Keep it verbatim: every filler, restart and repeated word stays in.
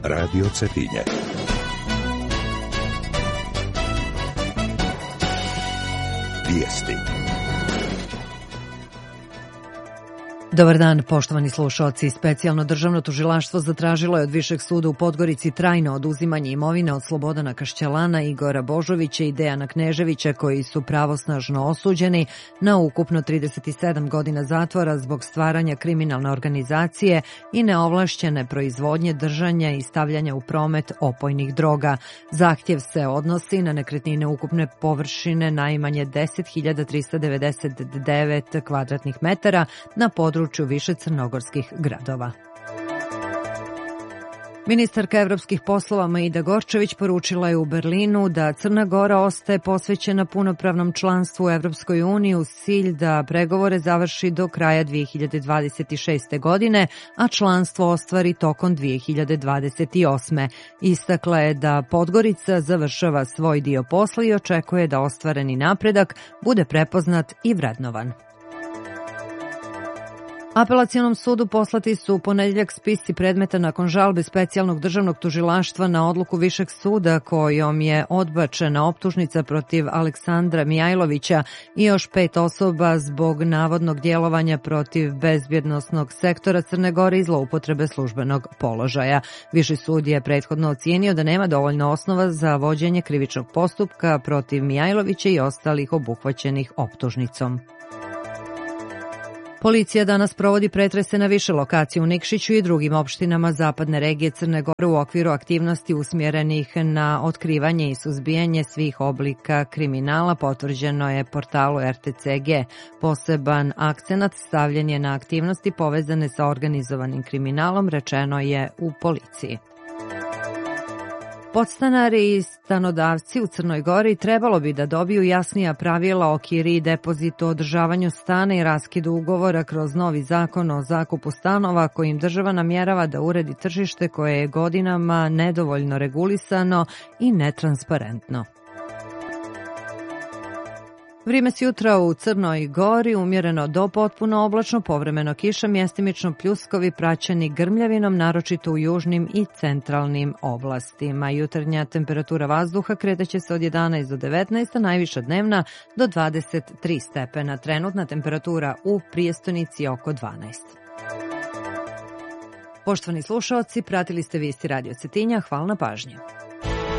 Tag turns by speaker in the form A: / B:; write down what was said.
A: Radio Cetinje. Vijesti.
B: Dobar dan, poštovani slušaoci. Specijalno državno tužilaštvo zatražilo je od Višeg suda u Podgorici trajno oduzimanje imovine od Slobodana Kašćelana, Igora Božovića i Dejana Kneževića, koji su pravosnažno osuđeni na ukupno trideset sedam godina zatvora zbog stvaranja kriminalne organizacije i neovlašćene proizvodnje, držanja i stavljanja u promet opojnih droga. Zahtjev se odnosi na nekretnine ukupne površine najmanje deset hiljada trista devedeset devet kvadratnih metara na području više crnogorskih gradova. Ministarka evropskih poslova Maida Gorčević poručila je u Berlinu da Crna Gora ostaje posvećena punopravnom članstvu u Evropskoj uniji uz cilj da pregovore završi do kraja dve hiljade dvadeset šeste. godine, a članstvo ostvari tokom dve hiljade dvadeset osme. Istakla je da Podgorica završava svoj dio posla i očekuje da ostvareni napredak bude prepoznat i vrednovan. Apelacionom sudu poslati su u ponedjeljak spisi predmeta nakon žalbe Specijalnog državnog tužilaštva na odluku Višeg suda kojom je odbačena optužnica protiv Aleksandra Mijajlovića i još pet osoba zbog navodnog djelovanja protiv bezbjednosnog sektora Crne Gore i zloupotrebe službenog položaja. Viši sud je prethodno ocijenio da nema dovoljno osnova za vođenje krivičnog postupka protiv Mijajlovića i ostalih obuhvaćenih optužnicom. Policija danas provodi pretrese na više lokacija u Nikšiću i drugim opštinama zapadne regije Crne Gore u okviru aktivnosti usmjerenih na otkrivanje i suzbijanje svih oblika kriminala, potvrđeno je portalu R T C G. Poseban akcenat stavljen je na aktivnosti povezane sa organizovanim kriminalom, rečeno je u policiji. Podstanari i stanodavci u Crnoj Gori trebalo bi da dobiju jasnija pravila o kiriji, depozitu, održavanju stana i raskidu ugovora kroz novi zakon o zakupu stanova kojim država namjerava da uredi tržište koje je godinama nedovoljno regulisano i netransparentno. Vrijeme s jutra u Crnoj Gori umjereno do potpuno oblačno, povremeno kiša, mjestimično pljuskovi praćeni grmljavinom, naročito u južnim i centralnim oblastima. Jutarnja temperatura vazduha kretaće se od jedanaest do devetnaest, a najviša dnevna do dvadeset tri stepena. Trenutna temperatura u prijestonici oko dvanaest. Poštovani slušaoci, pratili ste vijesti Radio Cetinja. Hvala na pažnji.